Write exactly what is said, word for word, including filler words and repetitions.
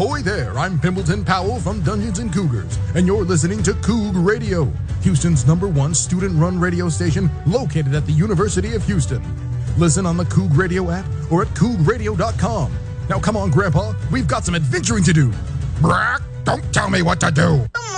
Ahoy there, I'm Pimbleton Powell from Dungeons and Cougars, and you're listening to Coug Radio, Houston's number one student-run radio station located at the University of Houston. Listen on the Coug Radio app or at coug radio dot com. Now come on, Grandpa, we've got some adventuring to do. Brack, don't tell me what to do.